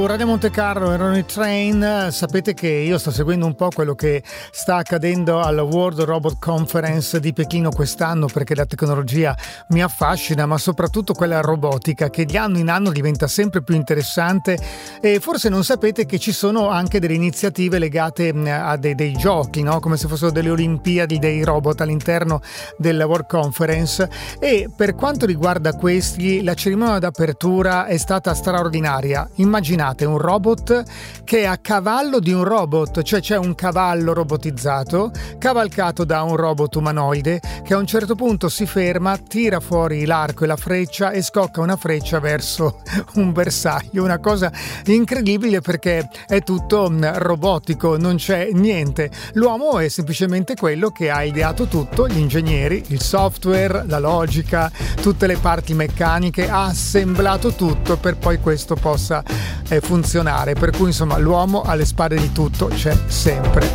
Radio Monte Carlo, Ronnie Train. Sapete che io sto seguendo un po' quello che sta accadendo alla World Robot Conference di Pechino quest'anno, perché la tecnologia mi affascina, ma soprattutto quella robotica, che di anno in anno diventa sempre più interessante. E forse non sapete che ci sono anche delle iniziative legate a dei giochi, no? Come se fossero delle Olimpiadi dei robot all'interno della World Conference. E per quanto riguarda questi, la cerimonia d'apertura è stata straordinaria. Immaginate un robot che è a cavallo di un robot, cioè c'è un cavallo robotizzato cavalcato da un robot umanoide che a un certo punto si ferma, tira fuori l'arco e la freccia e scocca una freccia verso un bersaglio. Una cosa incredibile, perché è tutto robotico, non c'è niente. L'uomo è semplicemente quello che ha ideato tutto, gli ingegneri, il software, la logica, tutte le parti meccaniche, ha assemblato tutto per poi questo possa funzionare, per cui insomma l'uomo alle spalle di tutto c'è sempre.